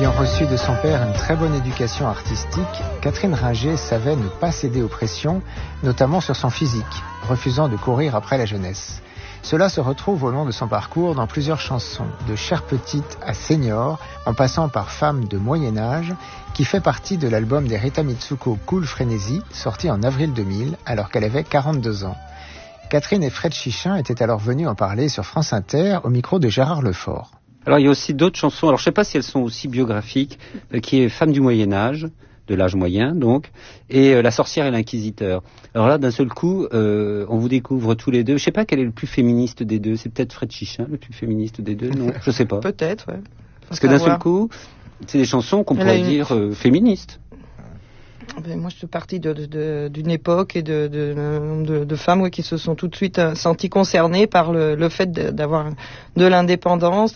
Ayant reçu de son père une très bonne éducation artistique, Catherine Ringer savait ne pas céder aux pressions, notamment sur son physique, refusant de courir après la jeunesse. Cela se retrouve au long de son parcours dans plusieurs chansons, de Chère Petite à Senior, en passant par Femme de Moyen Âge, qui fait partie de l'album d'Erita Mitsuko Cool Frénésie, sorti en avril 2000, alors qu'elle avait 42 ans. Catherine et Fred Chichin étaient alors venus en parler sur France Inter, au micro de Gérard Lefort. Alors il y a aussi d'autres chansons, alors je ne sais pas si elles sont aussi biographiques, qui est Femme du Moyen Âge, de l'âge moyen donc, et La sorcière et l'inquisiteur. Alors là, d'un seul coup, on vous découvre tous les deux. Je ne sais pas quel est le plus féministe des deux, c'est peut-être Fred Chichin, le plus féministe des deux, non? Je ne sais pas. Peut-être, ouais. Parce que d'un seul coup, c'est des chansons qu'on pourrait dire féministes. Ben, moi, je suis partie d'une époque et de femmes qui se sont tout de suite senties concernées par le fait d'avoir de l'indépendance,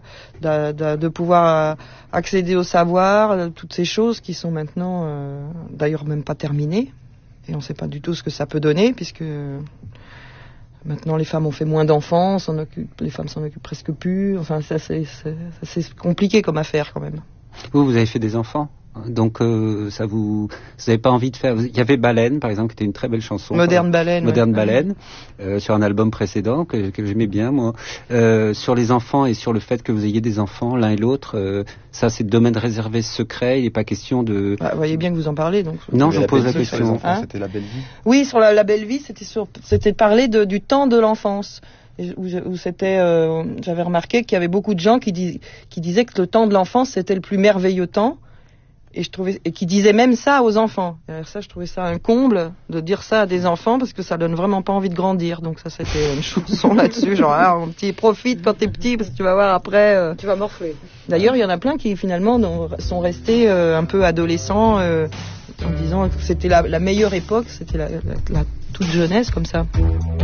de pouvoir accéder au savoir, toutes ces choses qui sont maintenant, d'ailleurs, même pas terminées. Et on ne sait pas du tout ce que ça peut donner, puisque maintenant les femmes ont fait moins d'enfants, les femmes s'en occupent presque plus. Enfin, c'est compliqué comme affaire quand même. Vous avez fait des enfants? Donc vous n'avez pas envie de faire. Il y avait Baleine par exemple qui était une très belle chanson. Moderne Baleine. Moderne Baleine sur un album précédent que j'aimais bien moi. Sur les enfants et sur le fait que vous ayez des enfants l'un et l'autre, ça c'est domaine réservé secret. Il n'est pas question de. Vous voyez bien que vous en parlez donc. Non, je vous pose la question. C'était La Belle Vie. Oui, sur la Belle Vie, c'était parler du temps de l'enfance. Où c'était, j'avais remarqué qu'il y avait beaucoup de gens qui disaient que le temps de l'enfance c'était le plus merveilleux temps. Et qui disaient même ça aux enfants. Et ça, je trouvais ça un comble de dire ça à des enfants parce que ça donne vraiment pas envie de grandir. Donc ça, c'était une chanson là-dessus, genre mon petit profite quand t'es petit parce que tu vas voir après. Tu vas morfler. D'ailleurs, il y en a plein qui finalement sont restés un peu adolescents en disant que c'était la meilleure époque, c'était la toute jeunesse comme ça.